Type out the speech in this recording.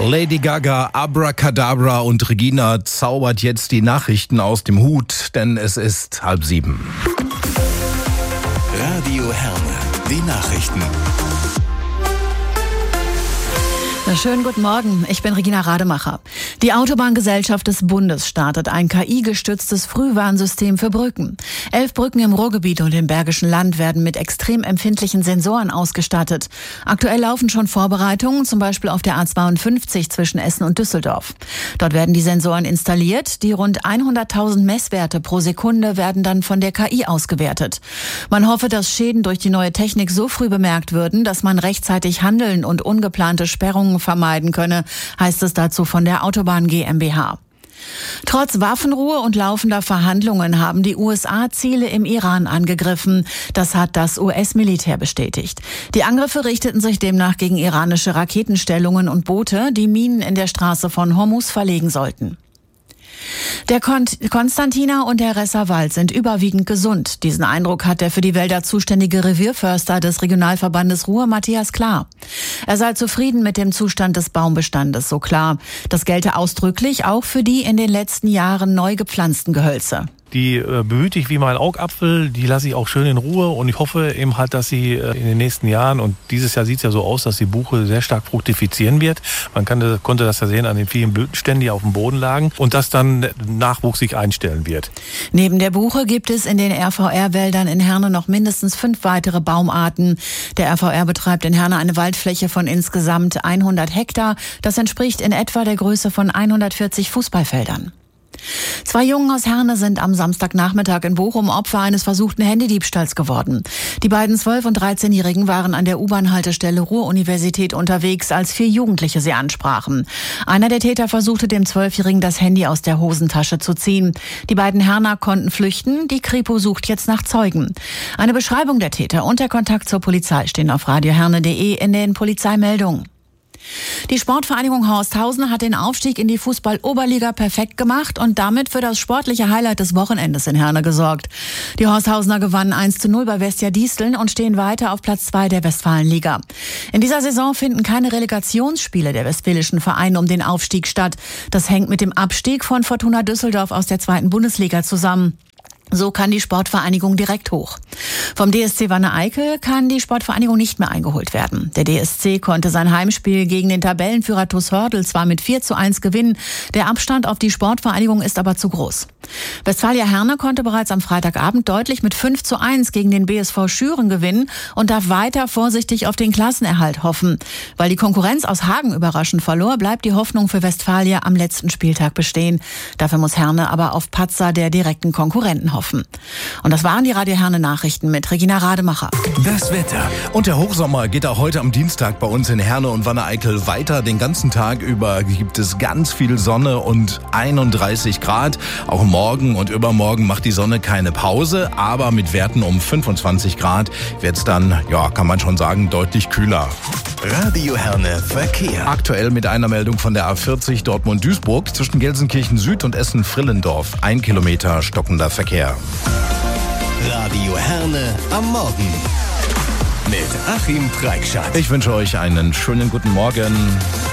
Lady Gaga, Abracadabra und Regina zaubert jetzt die Nachrichten aus dem Hut, denn es ist 6:30. Radio Herne, die Nachrichten. Schönen guten Morgen, ich bin Regina Rademacher. Die Autobahngesellschaft des Bundes startet ein KI-gestütztes Frühwarnsystem für Brücken. 11 Brücken im Ruhrgebiet und im Bergischen Land werden mit extrem empfindlichen Sensoren ausgestattet. Aktuell laufen schon Vorbereitungen, zum Beispiel auf der A52 zwischen Essen und Düsseldorf. Dort werden die Sensoren installiert. Die rund 100.000 Messwerte pro Sekunde werden dann von der KI ausgewertet. Man hoffe, dass Schäden durch die neue Technik so früh bemerkt würden, dass man rechtzeitig handeln und ungeplante Sperrungen vermeiden könne, heißt es dazu von der Autobahn GmbH. Trotz Waffenruhe und laufender Verhandlungen haben die USA Ziele im Iran angegriffen. Das hat das US-Militär bestätigt. Die Angriffe richteten sich demnach gegen iranische Raketenstellungen und Boote, die Minen in der Straße von Hormuz verlegen sollten. Der Konstantina und der Resserwald sind überwiegend gesund. Diesen Eindruck hat der für die Wälder zuständige Revierförster des Regionalverbandes Ruhr, Matthias Klar. Er sei zufrieden mit dem Zustand des Baumbestandes, so Klar. Das gelte ausdrücklich auch für die in den letzten Jahren neu gepflanzten Gehölze. Die behüte ich wie mein Augapfel, die lasse ich auch schön in Ruhe und ich hoffe eben halt, dass sie in den nächsten Jahren, und dieses Jahr sieht es ja so aus, dass die Buche sehr stark fruktifizieren wird. Man konnte das ja sehen an den vielen Blütenständen, die auf dem Boden lagen, und dass dann Nachwuchs sich einstellen wird. Neben der Buche gibt es in den RVR-Wäldern in Herne noch mindestens 5 weitere Baumarten. Der RVR betreibt in Herne eine Waldfläche von insgesamt 100 Hektar. Das entspricht in etwa der Größe von 140 Fußballfeldern. 2 Jungen aus Herne sind am Samstagnachmittag in Bochum Opfer eines versuchten Handydiebstahls geworden. Die beiden 12- und 13-Jährigen waren an der U-Bahn-Haltestelle Ruhr-Universität unterwegs, als 4 Jugendliche sie ansprachen. Einer der Täter versuchte dem 12-Jährigen das Handy aus der Hosentasche zu ziehen. Die beiden Herner konnten flüchten. Die Kripo sucht jetzt nach Zeugen. Eine Beschreibung der Täter und der Kontakt zur Polizei stehen auf radioherne.de in den Polizeimeldungen. Die Sportvereinigung Horsthausen hat den Aufstieg in die Fußball-Oberliga perfekt gemacht und damit für das sportliche Highlight des Wochenendes in Herne gesorgt. Die Horsthausener gewannen 1:0 bei Vestia Diesteln und stehen weiter auf Platz 2 der Westfalenliga. In dieser Saison finden keine Relegationsspiele der westfälischen Vereine um den Aufstieg statt. Das hängt mit dem Abstieg von Fortuna Düsseldorf aus der 2. Bundesliga zusammen. So kann die Sportvereinigung direkt hoch. Vom DSC Wanne-Eickel kann die Sportvereinigung nicht mehr eingeholt werden. Der DSC konnte sein Heimspiel gegen den Tabellenführer TuS Hördl zwar mit 4:1 gewinnen, der Abstand auf die Sportvereinigung ist aber zu groß. Westfalia Herne konnte bereits am Freitagabend deutlich mit 5:1 gegen den BSV Schüren gewinnen und darf weiter vorsichtig auf den Klassenerhalt hoffen. Weil die Konkurrenz aus Hagen überraschend verlor, bleibt die Hoffnung für Westfalia am letzten Spieltag bestehen. Dafür muss Herne aber auf Patzer der direkten Konkurrenten hoffen. Und das waren die Radio Herne Nachrichten mit Regina Rademacher. Das Wetter. Und der Hochsommer geht auch heute am Dienstag bei uns in Herne und Wanne-Eickel weiter. Den ganzen Tag über gibt es ganz viel Sonne und 31 Grad. Auch morgen und übermorgen macht die Sonne keine Pause, aber mit Werten um 25 Grad wird es dann, ja, kann man schon sagen, deutlich kühler. Radio Herne Verkehr. Aktuell mit einer Meldung von der A40 Dortmund-Duisburg zwischen Gelsenkirchen Süd und Essen-Frillendorf. 1 Kilometer stockender Verkehr. Radio Herne am Morgen mit Achim Preikschat. Ich wünsche euch einen schönen guten Morgen.